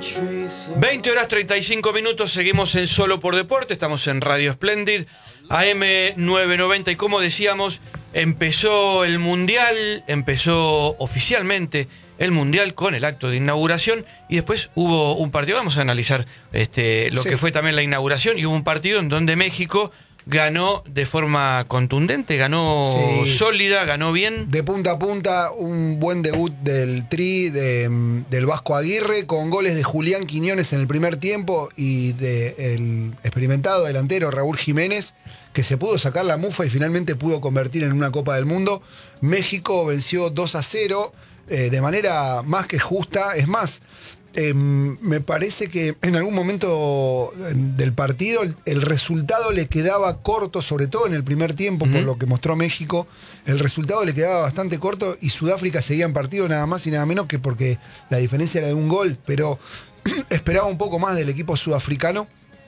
20 horas 35 minutos, seguimos en Solo por Deporte, estamos en Radio Splendid, AM 990 y como decíamos, empezó el Mundial, empezó oficialmente el Mundial con el acto de inauguración y después hubo un partido, vamos a analizar lo que fue también la inauguración, y hubo un partido en donde México ganó de forma contundente, ganó sólida, ganó bien. De punta a punta, un buen debut del Tri, del Vasco Aguirre, con goles de Julián Quiñones en el primer tiempo y del experimentado delantero Raúl Jiménez, que se pudo sacar la mufa y finalmente pudo convertir en una Copa del Mundo. México venció 2-0 de manera más que justa. Es más, me parece que en algún momento del partido el resultado le quedaba corto, sobre todo en el primer tiempo, por lo que mostró México. El resultado le quedaba bastante corto y Sudáfrica seguía en partido nada más y nada menos que porque la diferencia era de un gol, pero esperaba un poco más del equipo sudafricano.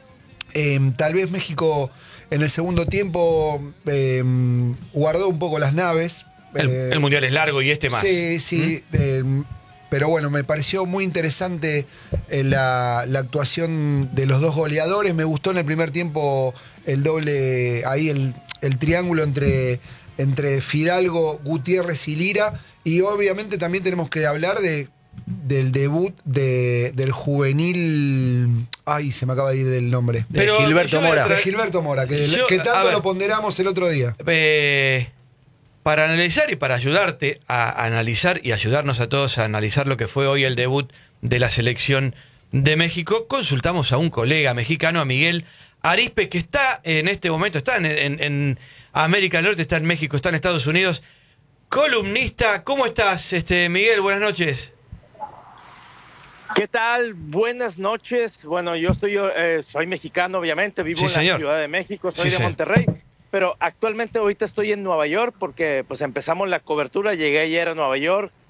Tal vez México en el segundo tiempo guardó un poco las naves. El Mundial es largo y más. Sí. Pero bueno, me pareció muy interesante la actuación de los dos goleadores. Me gustó en el primer tiempo el doble, ahí el triángulo entre Fidalgo, Gutiérrez y Lira. Y obviamente también tenemos que hablar del debut del juvenil. Ay, se me acaba de ir del nombre. Pero Gilberto Mora. De Gilberto Mora, que tanto lo ponderamos el otro día. Para analizar y para ayudarte a analizar y ayudarnos a todos a analizar lo que fue hoy el debut de la selección de México, consultamos a un colega mexicano, a Miguel Arispe, que está en este momento, está en América del Norte, está en México, está en Estados Unidos, columnista. ¿Cómo estás, Miguel? Buenas noches. ¿Qué tal? Buenas noches. Bueno, yo soy mexicano, obviamente, vivo en la Ciudad de México, soy de Monterrey. Pero actualmente ahorita estoy en Nueva York porque pues empezamos la cobertura, llegué ayer a Nueva York